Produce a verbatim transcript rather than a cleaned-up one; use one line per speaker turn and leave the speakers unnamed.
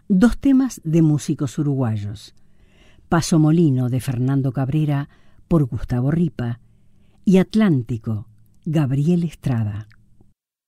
dos temas de músicos uruguayos, Paso Molino de Fernando Cabrera por Gustavo Ripa y Atlántico, Gabriel Estrada.